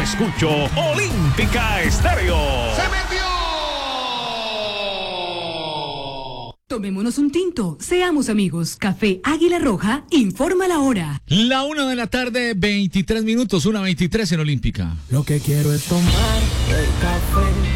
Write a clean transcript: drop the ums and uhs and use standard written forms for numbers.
escucho Olímpica Estéreo. ¡Se metió! Tomémonos un tinto, seamos amigos. Café Águila Roja informa la hora. La 1 de la tarde, 23 minutos, 1:23 en Olímpica. Lo que quiero es tomar el café